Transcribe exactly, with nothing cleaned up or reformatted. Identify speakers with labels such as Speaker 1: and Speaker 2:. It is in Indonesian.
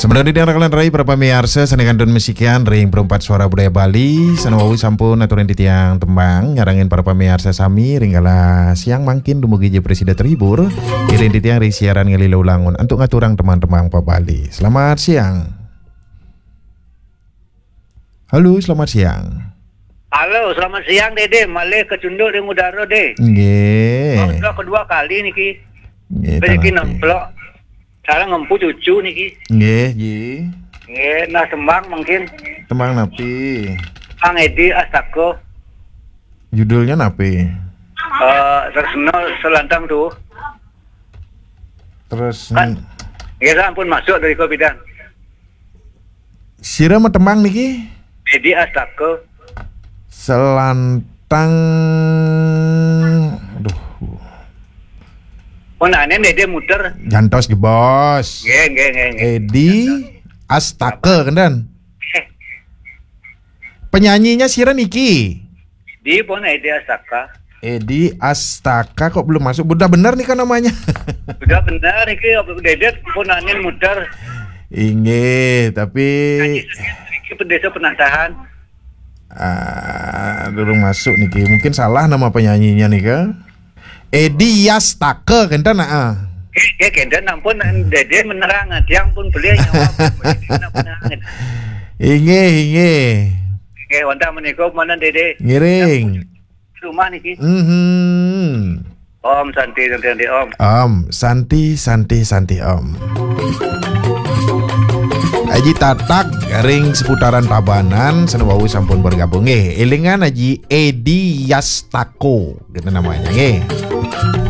Speaker 1: Sebenarnya di rakalan rai para pamirsa sanekan don musikian ring perempat suara budaya Bali sanawawi sampun aturan di tiang tembang nyarangin para pamirsa sami ringgala siang mangkin dumugi je presiden terhibur iring di tiang ring siaran ngelilau langun untuk ngaturang teman-teman pa Bali. Selamat siang. Halo, selamat siang.
Speaker 2: Halo, selamat siang Dede. Malih kecunduk dengan udara deh.
Speaker 1: Nggih.
Speaker 2: Oh, sudah kedua kali niki.
Speaker 1: Nggih,
Speaker 2: Rezeki
Speaker 1: tanah.
Speaker 2: nemplok. Sekarang ngempu cucu niki.
Speaker 1: Nggih, ji.
Speaker 2: Nggih, nah sembang mungkin.
Speaker 1: Tembang napi.
Speaker 2: Kang Edi Astako.
Speaker 1: Judulnya napi.
Speaker 2: Eh, terseno selantang tuh.
Speaker 1: Terus
Speaker 2: Kan. Nggih, ampun masuk dari ko bidang.
Speaker 1: sira mau tembang niki?
Speaker 2: Edi Astako.
Speaker 1: Selantang. Aduh.
Speaker 2: Oh, nah, ini Dede muter.
Speaker 1: Jantos di bos.
Speaker 2: Nggih, nggih, nggih, nggih.
Speaker 1: Edi Astake kendan. Penyanyinya sira niki.
Speaker 2: Di pun Edi Astaka.
Speaker 1: Edi Astaka kok belum masuk? Udah benar nih kan namanya.
Speaker 2: Sudah benar niki Dede pun anin muter.
Speaker 1: Inge, tapi
Speaker 2: Niki pedesa penasahan.
Speaker 1: ah, belum masuk niki. Mungkin salah nama penyanyinya nih kan. Edi Astake kendan ah.
Speaker 2: Eh, kendan ampun Dede menerangan, yang pun beliau nyawa.
Speaker 1: Inge, inge.
Speaker 2: Eh, wanda menikah mana Dede?
Speaker 1: Ngiring.
Speaker 2: Rumah niki.
Speaker 1: Mhm.
Speaker 2: Om Santi, Santi, Santi, Om.
Speaker 1: Om, Santi, Santi, Santi, Om. Aji tatak ring seputaran Tabanan senawawi sampun bergabung nggih. Elingan Aji Edi Yastako gitu namanya nggih.